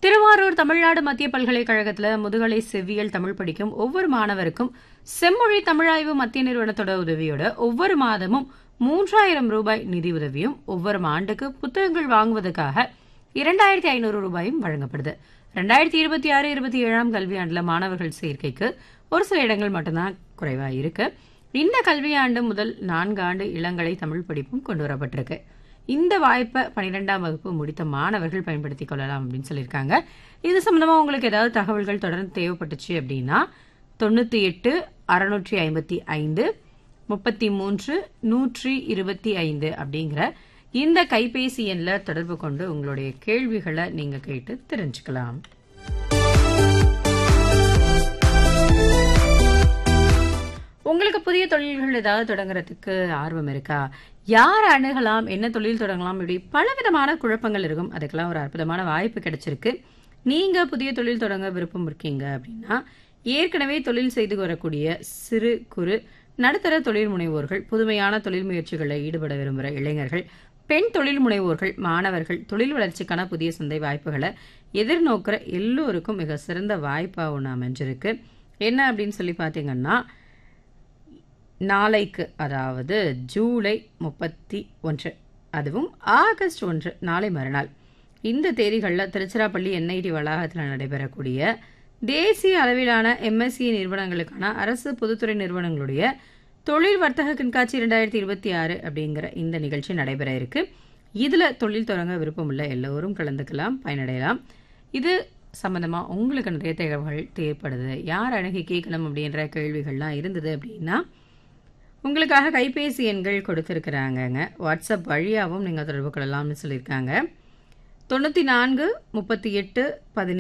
திருவாரூர் தமிழ்நாடு மத்திய பல்கலைக்கழகத்தில் முதுகலை செவ்வியல் தமிழ் படிக்கும் ஒவ்வொரு மாணவருக்கும் செம்மொழி தமிழாய்வு மத்திய நிறுவனத்தோட உதவியோட ஒவ்வொரு மாதமும் 3000 ரூபாய் நிதி உதவியும் ஒவ்வொரு ஆண்டுக்கு புத்தகங்கள் வாங்குவதற்காக 2500 ரூபாயும் வழங்கப்படுது. 2026-27 கல்வியாண்டுல மாணவர்கள் சேர்க்கைக்கு ஒரு சில இடங்கள் மட்டும்தான் குறைவா இருக்கு. இந்த கல்வியாண்டு முதல் 4 ஆண்டு இளங்கலை தமிழ் படிப்பும் கொண்டு வரப்பட்டிருக்கு. இந்த வாய்ப்பை 12ஆம் வகுப்பு முடித்த மாணவர்கள் பயன்படுத்திக் கொள்ளலாம் அப்படின்னு சொல்லியிருக்காங்க. இது சம்பந்தமா உங்களுக்கு ஏதாவது தகவல்கள் தொடர்ந்து தேவைப்பட்டுச்சு அப்படின்னா 98 655 33 125 அப்படிங்கிற இந்த கைபேசி எண்ணில் தொடர்பு கொண்டு உங்களுடைய கேள்விகளை நீங்க கேட்டு தெரிஞ்சுக்கலாம். உங்களுக்கு புதிய தொழில்கள் ஏதாவது தொடங்குறதுக்கு ஆர்வம் இருக்கா? யார் அணுகலாம், என்ன தொழில் தொடங்கலாம், இப்படி பலவிதமான குழப்பங்கள் இருக்கும். அதுக்கெல்லாம் ஒரு அற்புதமான வாய்ப்பு கிடைச்சிருக்கு. நீங்க புதிய தொழில் தொடங்க விருப்பம் இருக்கீங்க அப்படின்னா ஏற்கனவே தொழில் செய்து வரக்கூடிய சிறு குறு நடுத்தர தொழில் முனைவோர்கள், புதுமையான தொழில் முயற்சிகளில் ஈடுபட விரும்புகிற இளைஞர்கள், பெண் தொழில் முனைவோர்கள், மாணவர்கள், தொழில் வளர்ச்சிக்கான புதிய சந்தை வாய்ப்புகளை எதிர்நோக்கிற எல்லோருக்கும் மிக சிறந்த வாய்ப்பாக ஒன்று அமைஞ்சிருக்கு. என்ன அப்படின்னு சொல்லி பார்த்தீங்கன்னா, நாளைக்கு, அதாவது ஜூலை 31 அதுவும் ஆகஸ்ட் 1 நாளை மறுநாள், இந்த தேதிகளில் திருச்சிராப்பள்ளி என்ஐடி வளாகத்தில் நடைபெறக்கூடிய தேசிய அளவிலான எம்எஸ்சி நிறுவனங்களுக்கான அரசு பொதுத்துறை நிறுவனங்களுடைய தொழில் வர்த்தக கண்காட்சி 2026 அப்படிங்கிற இந்த நிகழ்ச்சி நடைபெற இருக்கு. இதில் தொழில் தொடங்க விருப்பமுள்ள எல்லோரும் கலந்துக்கலாம், பயனடையலாம். இது சம்பந்தமாக உங்களுக்கு நிறைய தகவல்கள் தேவைப்படுது, யார் அணுகி கேட்கணும் அப்படின்ற கேள்விகள்லாம் இருந்தது அப்படின்னா உங்களுக்காக கைபேசி எண்கள் கொடுத்துருக்குறாங்கங்க. வாட்ஸ்அப் வழியாகவும் நீங்கள் தொடர்பு கொள்ளலாம்னு சொல்லியிருக்காங்க. 94 38 17